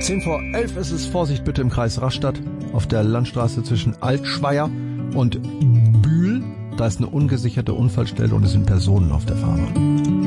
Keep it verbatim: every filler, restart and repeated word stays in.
Zehn vor elf ist es. Vorsicht bitte im Kreis Rastatt auf der Landstraße zwischen Altschweier und Bühl. Da ist eine ungesicherte Unfallstelle und es sind Personen auf der Fahrbahn.